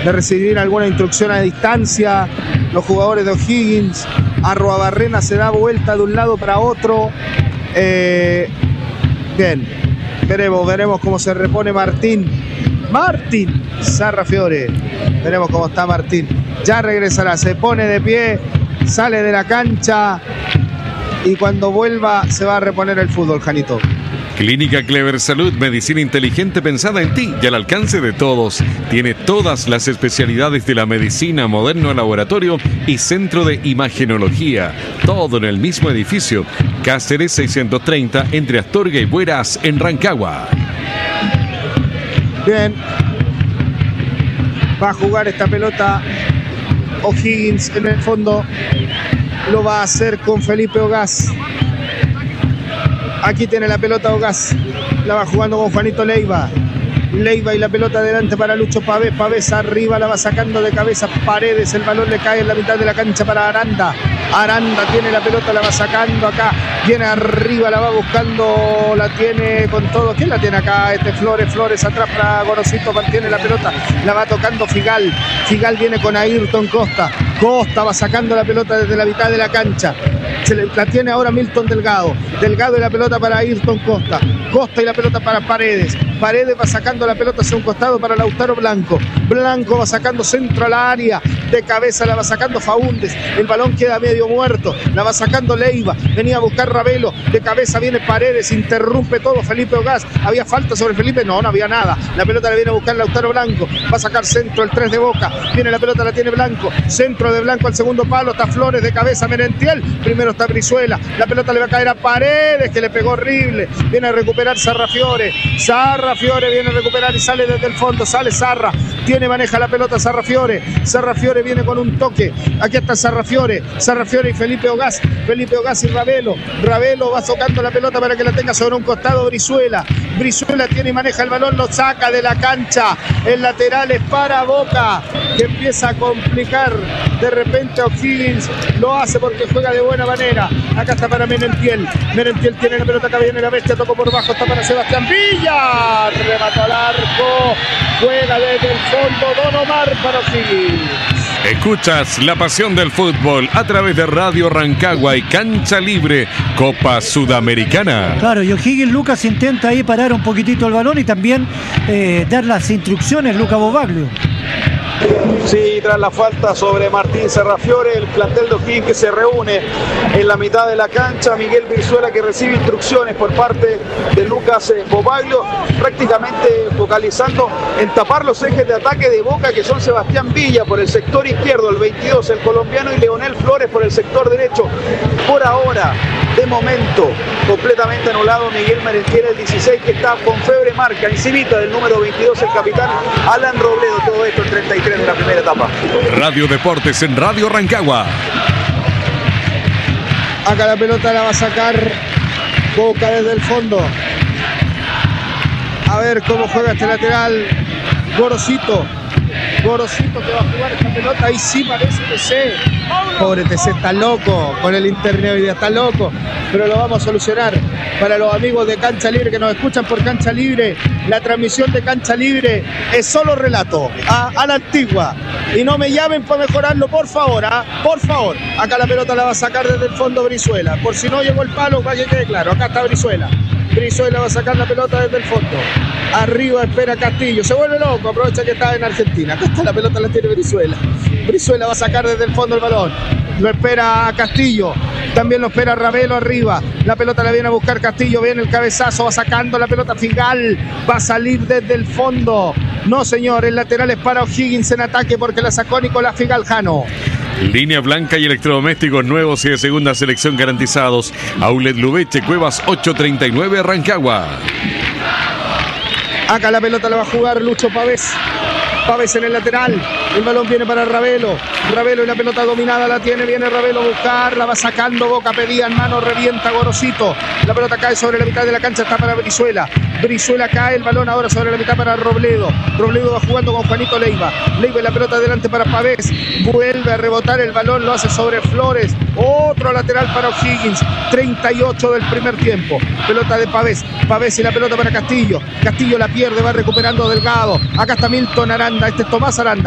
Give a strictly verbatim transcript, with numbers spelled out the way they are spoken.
de recibir alguna instrucción a distancia. Los jugadores de O'Higgins. Arruabarrena se da vuelta de un lado para otro. Eh, bien, veremos, veremos cómo se repone Martín. Martín Sarrafiore. Veremos cómo está Martín. Ya regresará, se pone de pie, sale de la cancha y cuando vuelva se va a reponer el fútbol, Janito. Clínica Clever Salud, medicina inteligente pensada en ti y al alcance de todos. Tiene todas las especialidades de la medicina, moderno laboratorio y centro de imagenología. Todo en el mismo edificio. Cáceres seiscientos treinta, entre Astorga y Bueras, en Rancagua. Bien. Va a jugar esta pelota O'Higgins en el fondo. Lo va a hacer con Felipe Ogaz. Aquí tiene la pelota Ogaz. La va jugando con Juanito Leiva. Leiva y la pelota adelante para Lucho Pavés. Pavés arriba, la va sacando de cabeza Paredes. El balón le cae en la mitad de la cancha para Aranda. Aranda tiene la pelota, la va sacando acá. Viene arriba, la va buscando. La tiene con todo. ¿Quién la tiene acá? Este Flores. Flores atrás para Gorosito. Mantiene la pelota. La va tocando Figal. Figal viene con Ayrton Costa. Costa va sacando la pelota desde la mitad de la cancha. Se le, la tiene ahora Milton Delgado. Delgado y la pelota para Ayrton Costa. Costa y la pelota para Paredes. Paredes va sacando la pelota hacia un costado para Lautaro Blanco. Blanco va sacando centro al área. De cabeza la va sacando Faúndes. El balón queda medio muerto. La va sacando Leiva. Venía a buscar Ravelo. De cabeza viene Paredes. Interrumpe todo Felipe Ogaz. ¿Había falta sobre Felipe? No, no había nada. La pelota la viene a buscar Lautaro Blanco. Va a sacar centro el tres de Boca. Viene la pelota, la tiene Blanco. Centro de Blanco al segundo palo. Está Flores de cabeza. Merentiel. Primero está Brizuela. La pelota le va a caer a Paredes, que le pegó horrible. Viene a recuperar Sarrafiore. Sarrafiore viene a recuperar y sale desde el fondo. Sale Sarra. Tiene, maneja la pelota Sarrafiore. Sarrafiore viene con un toque. Aquí está Sarrafiore. Sarrafiore y Felipe Ogaz. Felipe Ogaz y Ravelo. Ravelo va tocando la pelota para que la tenga sobre un costado Brizuela. Brizuela tiene y maneja el balón. Lo saca de la cancha. El lateral es para Boca, que empieza a complicar de repente a O'Higgins. Lo hace porque juega de buena manera. Acá está para Merentiel. Merentiel tiene la pelota, acá viene la bestia, tocó por bajo, está para Sebastián Villa. Remató al arco. Juega desde el fondo Don Omar para O'Higgins. Escuchas la pasión del fútbol a través de Radio Rancagua y Cancha Libre, Copa Sudamericana. Claro, y O'Higgins, Lucas, intenta ahí parar un poquitito el balón y también eh, dar las instrucciones, Lucas Bobaglio. Sí, tras la falta sobre Martín Sarrafiore, el plantel de O'Higgins que se reúne en la mitad de la cancha. Miguel Brizuela, que recibe instrucciones por parte de Lucas Bobaglio, prácticamente focalizando en tapar los ejes de ataque de Boca, que son Sebastián Villa por el sector izquierdo, el veintidós, el colombiano, y Leonel Flores por el sector derecho. Por ahora, de momento, completamente anulado Miguel Merentiel, el dieciséis, que está con febre marca, encimita del número veintidós, el capitán Alan Robledo. Todo esto en treinta y tres de la primera etapa. Radio Deportes en Radio Rancagua. Acá la pelota la va a sacar Boca desde el fondo. A ver cómo juega este lateral. Gorosito. Gorosito que va a jugar esta pelota. Ahí sí parece T C. Pobre T C, está loco con el internet hoy día, está loco. Pero lo vamos a solucionar. Para los amigos de Cancha Libre que nos escuchan por Cancha Libre, la transmisión de Cancha Libre es solo relato, a, a la antigua. Y no me llamen para mejorarlo, por favor, ¿ah? Por favor. Acá la pelota la va a sacar desde el fondo Brizuela. Por si no llegó el palo, para que quede claro. Acá está Brizuela. Brizuela va a sacar la pelota desde el fondo. Arriba espera Castillo. Se vuelve loco, aprovecha que está en Argentina. Acá está la pelota, la tiene Brizuela. Brizuela va a sacar desde el fondo el balón. Lo espera Castillo. También lo espera Ravelo arriba. La pelota la viene a buscar Castillo. Viene el cabezazo. Va sacando la pelota Figal. Va a salir desde el fondo. No, señor. El lateral es para O'Higgins en ataque porque la sacó Nicolás Figal Jano. Línea blanca y electrodomésticos nuevos y de segunda selección garantizados. Aulet Lubeche, Cuevas ocho treinta y nueve, Rancagua. Acá la pelota la va a jugar Lucho Pavés. Pavés en el lateral. El balón viene para Ravelo. Ravelo y la pelota dominada la tiene. Viene Ravelo a buscar. La va sacando Boca. Pedía en mano. Revienta Gorosito. La pelota cae sobre la mitad de la cancha. Está para Brizuela. Brizuela cae. El balón ahora sobre la mitad para Robledo. Robledo va jugando con Juanito Leiva. Leiva y la pelota adelante para Pavés. Vuelve a rebotar el balón. Lo hace sobre Flores. Otro lateral para O'Higgins. treinta y ocho del primer tiempo. Pelota de Pavés. Pavés y la pelota para Castillo. Castillo la pierde. Va recuperando Delgado. Acá está Milton Aranda. Este es Tomás Aranda.